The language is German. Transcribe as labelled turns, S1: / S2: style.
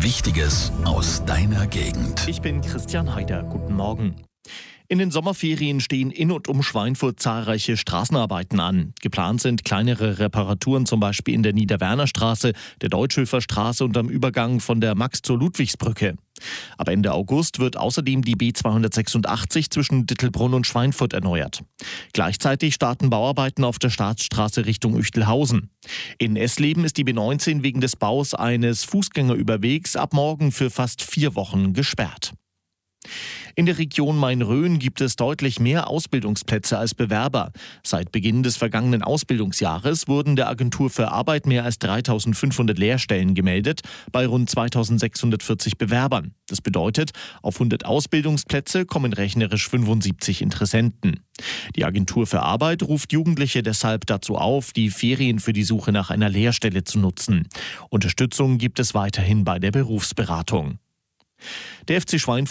S1: Wichtiges aus deiner Gegend.
S2: Ich bin Christian Heider. Guten Morgen. In den Sommerferien stehen in und um Schweinfurt zahlreiche Straßenarbeiten an. Geplant sind kleinere Reparaturen, zum Beispiel in der Niederwernerstraße, der Deutschhöfer Straße und am Übergang von der Max zur Ludwigsbrücke. Ab Ende August wird außerdem die B286 zwischen Dittelbrunn und Schweinfurt erneuert. Gleichzeitig starten Bauarbeiten auf der Staatsstraße Richtung Uechtelhausen. In Essleben ist die B19 wegen des Baus eines Fußgängerüberwegs ab morgen für fast 4 Wochen gesperrt. In der Region Main-Rhön gibt es deutlich mehr Ausbildungsplätze als Bewerber. Seit Beginn des vergangenen Ausbildungsjahres wurden der Agentur für Arbeit mehr als 3.500 Lehrstellen gemeldet, bei rund 2.640 Bewerbern. Das bedeutet, auf 100 Ausbildungsplätze kommen rechnerisch 75 Interessenten. Die Agentur für Arbeit ruft Jugendliche deshalb dazu auf, die Ferien für die Suche nach einer Lehrstelle zu nutzen. Unterstützung gibt es weiterhin bei der Berufsberatung. Der FC Schweinfurt